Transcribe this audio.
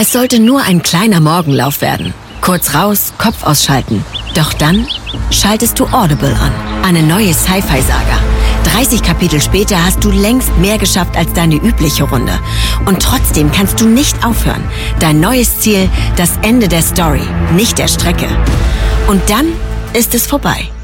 Es sollte nur ein kleiner Morgenlauf werden. Kurz raus, Kopf ausschalten. Doch dann schaltest du Audible an. Eine neue Sci-Fi-Saga. 30 Kapitel später hast du längst mehr geschafft als deine übliche Runde. Und trotzdem kannst du nicht aufhören. Dein neues Ziel, das Ende der Story, nicht der Strecke. Und dann ist es vorbei.